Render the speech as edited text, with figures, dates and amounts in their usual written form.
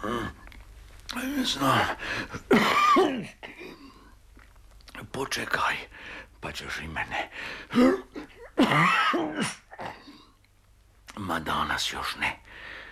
Znam. Počekaj, pa ćeš i mene. Ma danas još ne.